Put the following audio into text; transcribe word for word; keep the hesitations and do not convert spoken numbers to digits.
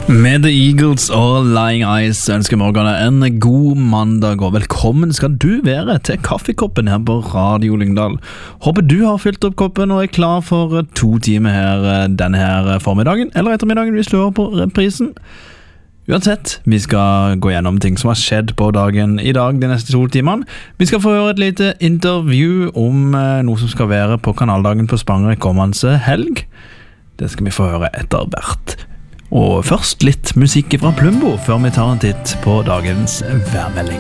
Med The Eagles og Lying Eyes ønsker morgene en god mandag, og velkommen skal du være til kaffekoppen her på Radio Lyngdal. Håper du har fylt opp koppen og er klar for to timer her denne her formiddagen, eller ettermiddagen hvis du hører på reprisen. Uansett, vi skal gå gjennom ting som har skjedd på dagen i dag de neste to timene. Vi skal få høre et lite intervju om noe som skal være på kanaldagen på Spanger kommende helg. Det skal vi få høre etter hvert. Og først litt musikk fra Plumbo før vi tar en titt på dagens værmelding.